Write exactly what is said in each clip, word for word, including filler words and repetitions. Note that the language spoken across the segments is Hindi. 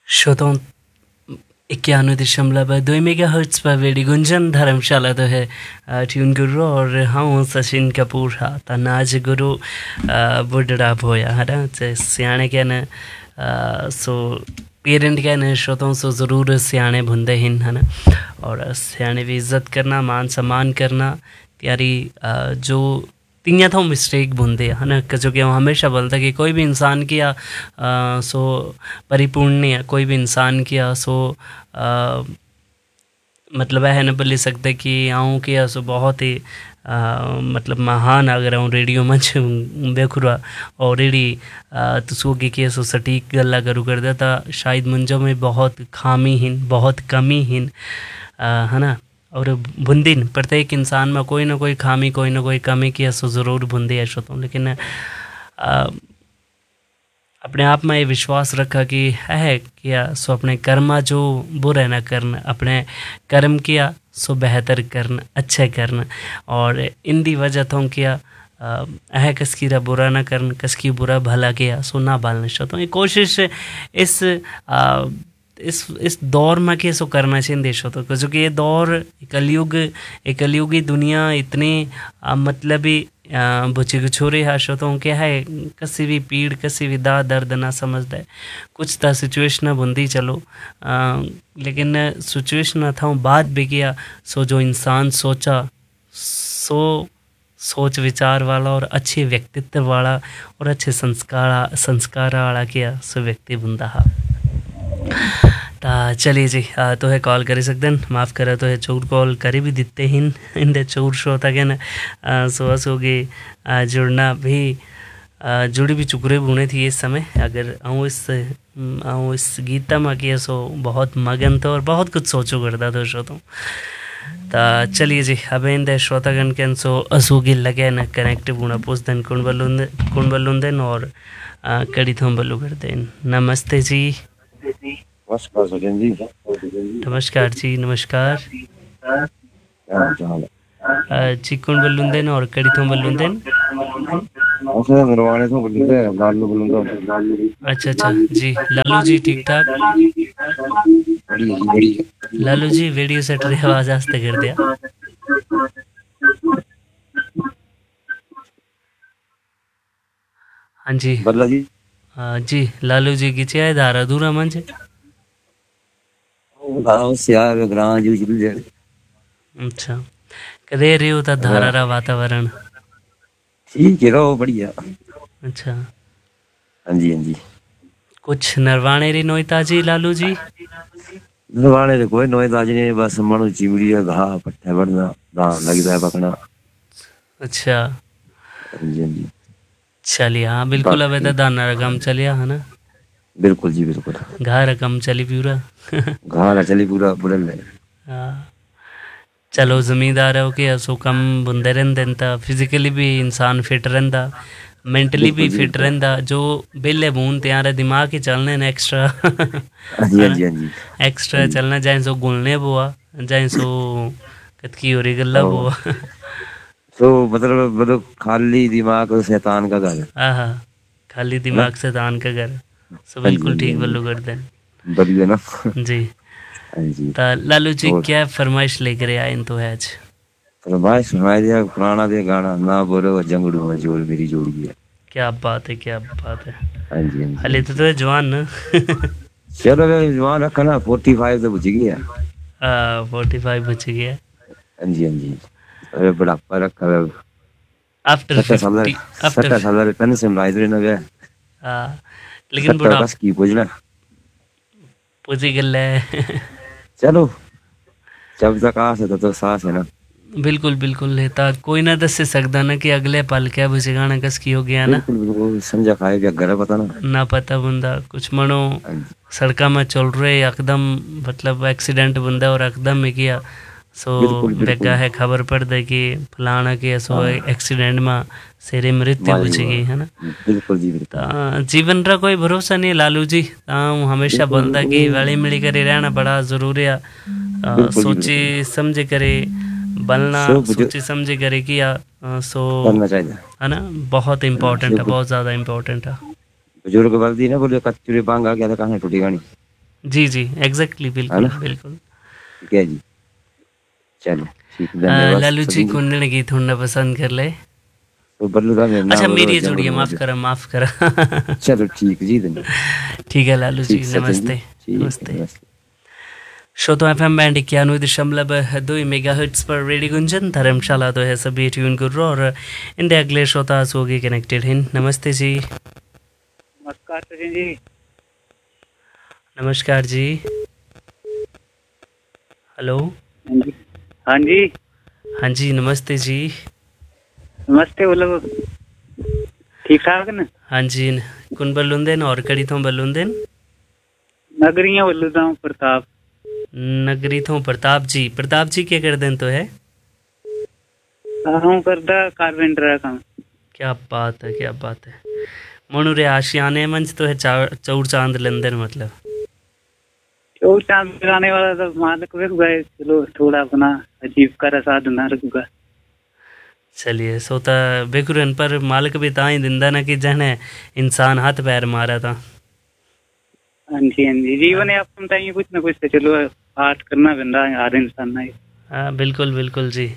श्रोताओं, इक्यानवे दशमलव दो मेगा हर्ट्स पर वेडी गुंजन धर्मशाला तो है ट्यून गुरु और हाँ सचिन कपूर हा तनाज गुरु बुढ़ा भोया है ना सियाने क्या न सो पेरेंट क्या न श्रोताओं सो ज़रूर सियाने भुंदे हिन है ना और सियाने भी इज्जत करना मान सम्मान करना त्यारी जो तियां तो मिस्टेक बुंदे है ना जो कि हमेशा बोलता कि कोई भी इंसान किया आ, सो परिपूर्ण नहीं है कोई भी इंसान किया सो आ, मतलब है ना बोल सकते कि आऊँ किया सो बहुत ही आ, मतलब महान अगर आऊँ रेडियो मंच बेखुरा और रेडी तुसो की किया सो सटीक गल्ला करूँ कर देता शायद मुंजो में बहुत खामी हिन बहुत कमी हिन है ना और बुंदिन प्रत्येक इंसान में कोई ना कोई खामी कोई ना कोई कमी की सो ज़रूर बुंदी है सोता हूँ लेकिन आ, अपने आप में ये विश्वास रखा कि है किया सो अपने कर्मा जो बुरे ना करना अपने कर्म किया सो बेहतर करना अच्छे करना और इन दी वजह तो किया है किसकी रा बुरा ना करना किसकी बुरा भला किया सो ना बालना चाहता हूँ ये कोशिश इस आ, इस इस दौर में कैसे करना चाहिए देशों तो क्योंकि ये दौर कलयुग एक कलयुगी दुनिया इतनी मतलब ही बुझे छोरे हाशों क्या है किसी भी पीड़ किसी भी दा दर्द ना समझता है कुछ था सिचुएशन बुंदी चलो आ, लेकिन सिचुएशन था बात भी किया सो जो इंसान सोचा सो सोच विचार वाला और अच्छे व्यक्तित्व वाला और अच्छे संस्कार संस्कार वाला किया सो व्यक्ति बुंदा हा ता चलिए जी आ, तो है कॉल कर सकते हैं माफ़ करा तो है चौर कॉल करी भी दिते हिन इंदे चौर श्रोता के ना सुबह सोगे जुड़ना भी आ, जुड़ी भी चुकरे बुने थी इस समय अगर आऊँ इस आऊँ इस गीता में किया सो बहुत मगन तो और बहुत कुछ सोचो करता तो श्रोता ता चलिए जी अब इंदे श्रोतागण के सो असुगी लगे न कनेक्ट बुना पूछते कौन बलूंदे कौन बलूंदे और कड़ी थों बलू करते नमस्ते जी नमस्कार सचिन जी नमस्कार जी नमस्कार जी कौन बलूंदे और कड़ी थों बलूंदे नरवाने से बोलते लालू बोलूंगा अच्छा अच्छा जी लालू जी ठीक ठाक लालू जी वीडियो सेट रे आवाज आस्ते कर दिया हाँ जी बल्ला जी आ, जी लालू जी की चाहे धारा दूरा मंच अच्छा कदे रहे हो धारा रा वातावरण ठीक है रो बढ़िया अच्छा हाँ जी हाँ जी कुछ नरवाणे री नोईता जी लालू जी नरवाणे रे कोई नोईता जी नहीं बस मनु चिमड़ी घा पट्टे बढ़ना धान लगता है पकना अच्छा हाँ जी हाँ जी चलिए हाँ बिल्कुल अब तो दाना रकम चलिया है ना बिल्कुल जी बिल्कुल घा रकम चली पूरा घा चली पूरा पूरा हाँ चलो जमींदार हो के असो कम बुंदे रहंदा फिजिकली भी इंसान फिट रहंदा मेंटली भी फिट रहंदा जो बेले बून त्यारे दिमाग ही चलने ने एक्स्ट्रा एक्स्ट्रा चलना जाए सो गुलने बोआ जाए सो कतकी हो रही गल्ला बोआ तो मतलब मतलब खाली दिमाग शैतान का घर हाँ खाली दिमाग शैतान का घर सो बिल्कुल ठीक बल्लू कर दें बढ़िया ना जी ता लालू जी क्या फरमाइश लेकर आए इन तो है आज फरमाइश फरमाई दिया पुराना दिया गाना ना बोलो जंगड़ू में जोड़ मेरी जोड़ी है क्या बात है क्या बात है हाँ जी हाँ जी हले तो तो जवान ना चलो जवान रखा ना फोर्टी फाइव तो बुझ गया हाँ फोर्टी फाइव बुझ गया हाँ जी हाँ जी अरे बुढ़ापा रखा है आफ्टर फिफ्टी आफ्टर साल पेंशन लाइद ना गया हाँ लेकिन बुढ़ापा बस की पूछना पूछी गल है चलो जब तक आस है तो सांस है ना बिल्कुल बिल्कुल है ता कोई ना दस से सकता ना कि अगले पल क्या बुझे गाना कस की हो गया ना बिल्कुल समझा खाए भी घर पता ना ना पता बंदा कुछ मनो सड़का में चल रहे एकदम मतलब एक्सीडेंट बंदा और एकदम में किया सो बेगा है खबर पड़ दे कि फलाना के सो एक्सीडेंट में सेरे मृत्यु हो गई है ना बिल्कुल जी बिल्कुल जीवन रा कोई भरोसा नहीं लालू जी ताऊ हमेशा बोलता कि वाली मिली करे रहना बड़ा जरूरी है सोची समझे करे बनना सोची समझे करे कि सो करना चाहिए है ना बहुत इम्पोर्टेंट है बहुत ज़्यादा इम्पोर्टेंट है बुजुर्ग बोलती ना बोले कच्चूरी बांगा क्या था कहाँ टूटी गानी जी जी एग्जैक्टली, है बिल्कुल ना। बिल्कुल। ठीक है जी, चलो ठीक, अ, धन्यवाद लालू जी सभी जी। कौन गीत सुनना पसंद कर ले? तो बल्लू दा मेरा अच्छा नाम मेरी ये रोजा जोड़ी है, माफ़ मुर्मूज। करा माफ़ करा। चलो ठीक जी, धन्यवाद। ठीक है लालू जी, ठीक सचिन जी, नमस्ते। ठीक है, नमस्ते। नमस्ते। श्रोता एफ एम बैंड इक्यानवे दशमलव दो मेगा हर्ट्स पर रेडियो गुंजन धर्मशाला तो है सभी ट्यून गुर्रो और इंडिया अगले श्रोता सोगे कनेक्टेड हैं। नमस्ते जी। नमस्कार सचिन जी। नमस्कार जी। हेलो। हाँ जी, हाँ जी हाँ जी नमस्ते जी। नमस्ते। बोलो, ठीक ठाक न? हाँ जी, कुन बलुंदेन और कड़ी थों बलुंदेन? नगरियां बल्लूदा हूँ, प्रताप। नगरी थों प्रताप जी। प्रताप जी क्या कर दें तो है? हूँ करदा कारपेंटर का काम। क्या बात है, क्या बात है। मनु रे आशियाने मंच तो है चौर चांद लेंदन मतलब। चौर चांद लगाने वाला तो मालिक वे गए, चलो थोड़ा अपना आजीविका का साधन रखूंगा। चलिए सोता बेकुरन पर मालिक भी ताई दिंदा ना कि जहने इंसान हाथ पैर मारा था। हाँ जी हाँ जी, जीवन है अपन चाहिए कुछ ना कुछ तो चलो आर्ट करना बंदा हर इंसान ने। हाँ बिल्कुल बिल्कुल जी,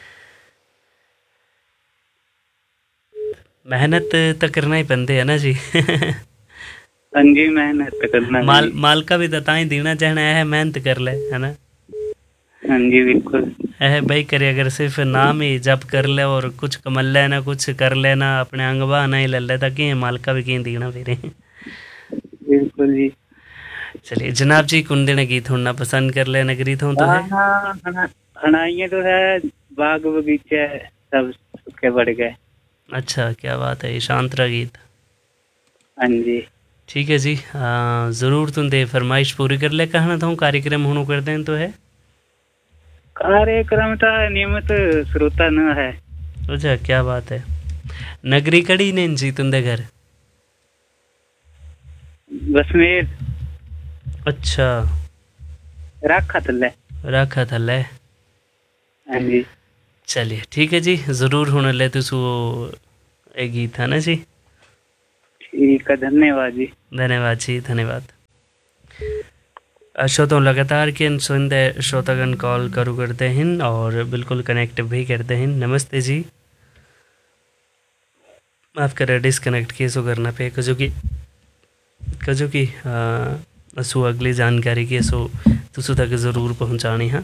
मेहनत तो करना ही बनते है ना जी। हाँ जी, मेहनत तो करना माल जी। माल का भी तो ताई देना चाहना है, मेहनत कर ले है ना। हाँ जी बिल्कुल। है भाई करे अगर सिर्फ नाम ही जब कर ले और कुछ कमल लेना कुछ कर लेना अपने अंगवा नहीं ले लेता कि माल का भी कहीं देना फिर। बिल्कुल जी। चलिए जनाब जी कुंदे गीत होना पसंद कर ले नगरी थों तो है। हाँ हाँ, हनाइयाँ तो है, बाग बगीचे सब सूखे पड़ गए। अच्छा क्या बात है, शांतरा गीत। हाँ जी ठीक है जी, ज़रूर तुम दे फरमाइश पूरी कर ले कहना था कार्यक्रम होनो कर दें तो है। कार्यक्रम का नियमित श्रोता न है। अच्छा क्या बात है, नगरी कड़ी ने जी तुंदे घर? बसमेर अच्छा रखा थल्ले। रखा थल्ले। हाँ जी चलिए ठीक है जी, ज़रूर होने ले तुसु एक गीत है ना जी। ठीक है, धन्यवाद जी। धन्यवाद जी, धन्यवाद। श्रोताओं लगातार के सुनते श्रोतागण कॉल करू करते हैं और बिल्कुल कनेक्ट भी करते हैं। नमस्ते जी, माफ़ करें डिस्कनेक्ट केसो करना पे कजो की कजो की असु अगली जानकारी की असो तुसु तक ज़रूर पहुँचानी है।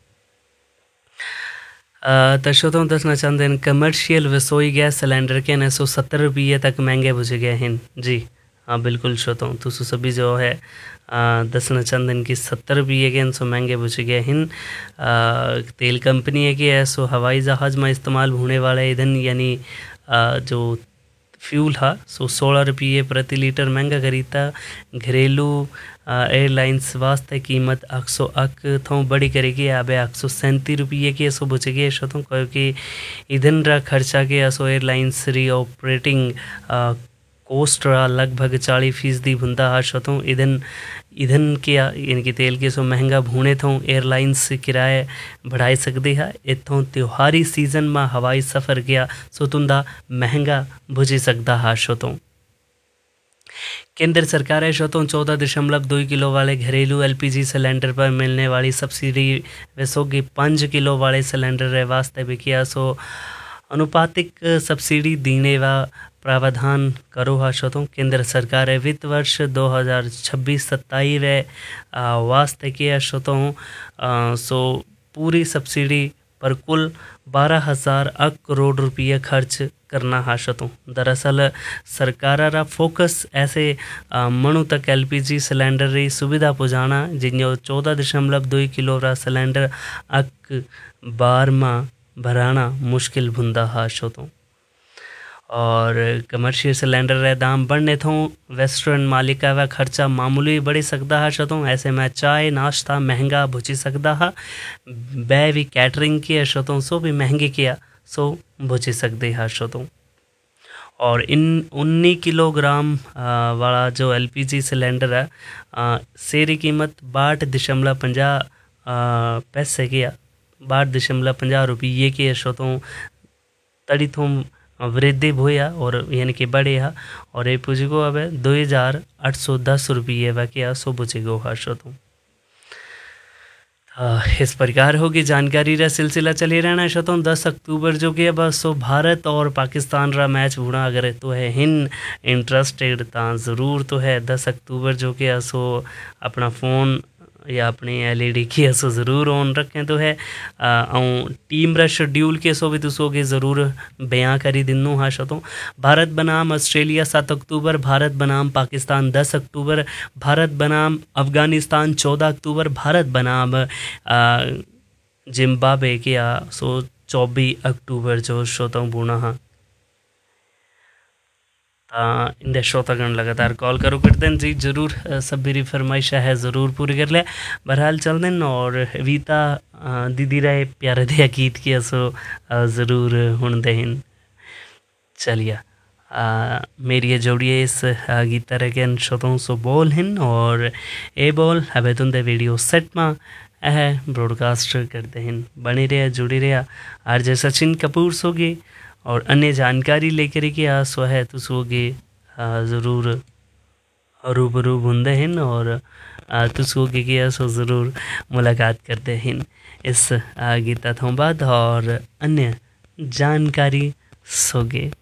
तो श्रोताओं दसना चाहते हैं कमर्शियल रसोई गैस सिलेंडर के नौ सौ सत्तर रुपये तक महंगे बुझ गए हैं जी। हाँ बिल्कुल श्रोताओं तुसु सभी जो है दसना चाहते हैं कि सत्तर रुपये के सो महंगे बुझ गए हैं। तेल कंपनी है कि ऐसो हवाई जहाज़ में इस्तेमाल होने वाला ईंधन यानी जो फ्यूल है सो सोलह रुपये प्रति लीटर महंगा खरीदता। घरेलू एयरलाइंस वास्ते कीमत आठ सौ अक थों बड़ी करेगी अब आठ सौ सैंतीस रुपये की ऐसो बुझ गए शतों क्योंकि ईंधन रा खर्चा के ऐसो एयरलाइंस री ऑपरेटिंग कोस्ट रा लगभग चालीस फीसदी भुंदा हा शतों ईंधन ईंधन के यानी कि तेल के सो महंगा भूने थों एयरलाइंस किराए बढ़ाई सकती है। इतों त्योहारी सीजन में हवाई सफ़र गया सो तुंदा महंगा बुझी सकता हा शतों। केंद्र सरकार है शतों चौदह दशमलव दो किलो वाले घरेलू एलपीजी सिलेंडर पर मिलने वाली सब्सिडी वैसोगी पाँच किलो वाले सिलेंडर वास्ते भी किया सो अनुपातिक सब्सिडी देने वा प्रावधान करो हा शतों। केंद्र सरकार वित्त वर्ष दो हज़ार छब्बीस सत्ताईस वे वास्ते किया शतों सो पूरी सब्सिडी पर कुल बारह हज़ार अक करोड़ रुपये खर्च करना हा शतों। दरअसल सरकार रा फोकस ऐसे मनु तक एलपीजी सिलेंडर री सुविधा पुजाना जिन्हों चौदह दशमलव दो किलो रा सिलेंडर अक बार में भराना मुश्किल भुंदा हा शतों। और कमर्शियल सिलेंडर रे दाम बढ़ने थों रेस्टोरेंट मालिका व खर्चा मामूली बढ़ी सकता है शतों। ऐसे में चाय नाश्ता महंगा भुची सकता है, बै भी कैटरिंग किया शतों सो भी महंगे किया सो भुची सकते हैं शतों। और इन उन्नीस किलोग्राम वाला जो एलपीजी सिलेंडर है सेरी कीमत बाट दशमलव पंजा पैसे किया बाट दशमलव पंजा रुपये की शतों तड़ी थों वृद्धि होया और यानी कि बढ़िया और ये पुजगो अब दो हज़ार आठ सौ दस रुपये व क्या सो पुजगो हर्षो तो इस प्रकार होगी जानकारी रा सिलसिला चले रहना शतों दस अक्टूबर जो कि अब सो भारत और पाकिस्तान रा मैच होना अगर तो है हिन इंटरेस्टेड ता ज़रूर तो है दस अक्टूबर जो कि सो अपना फ़ोन या अपनी एलईडी की असो ज़रूर ऑन रखें तो है और टीम रा शेड्यूल के सो भी तुसोगे ज़रूर बयां करी दिनों हाँ शतों भारत बनाम ऑस्ट्रेलिया सात अक्टूबर, भारत बनाम पाकिस्तान दस अक्टूबर, भारत बनाम अफ़गानिस्तान चौदह अक्टूबर, भारत बनाम जिम्बाब्वे के सो चौबीस अक्टूबर जो शोतों पूर्णा हाँ इंदे श्रोतागण लगातार कॉल करो करते हैं जी जरूर सब मेरी फरमाइश है ज़रूर पूरी कर ले बहरहाल चल दें और वीता दीदी रहे प्यारे दे गीत की असो ज़रूर हुन दें चलिए मेरी जोड़िए इस गीत तरह के श्रोतों सो बोल हैं और ए बोल अब तुम दे वीडियो सेट में है ब्रॉडकास्ट करते हैं बने रहे जुड़े रहे आर जे सचिन कपूर सोगे और अन्य जानकारी लेकर के आ सो है तो सोगे ज़रूर रूबरू बुंदे हैं और तो सोगे कि सो ज़रूर मुलाकात करते हैं इस गीता थों बाद और अन्य जानकारी सोगे